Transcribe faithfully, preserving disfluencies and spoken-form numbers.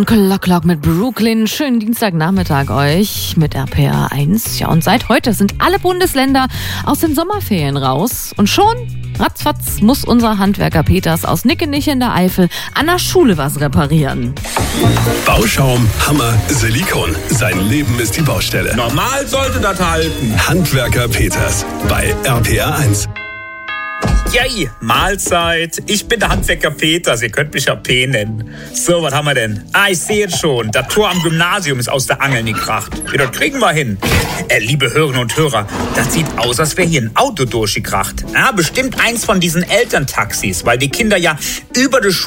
Clock Clock mit Brooklyn. Schönen Dienstagnachmittag euch mit R P R eins. Ja, und seit heute sind alle Bundesländer aus den Sommerferien raus. Und schon, ratzfatz, muss unser Handwerker Peters aus Nickenich in der Eifel an der Schule was reparieren. Bauschaum, Hammer, Silikon. Sein Leben ist die Baustelle. Normal sollte das halten. Handwerker Peters bei R P R eins. Yay, Mahlzeit. Ich bin der Handwerker Peters, ihr könnt mich ja P nennen. So, was haben wir denn? Ah, ich sehe es schon. Das Tor am Gymnasium ist aus der Angel gekracht. Ja, das kriegen wir hin. Äh, liebe Hörerinnen und Hörer, das sieht aus, als wäre hier ein Auto durchgekracht. Ja, bestimmt eins von diesen Elterntaxis, weil die Kinder ja über die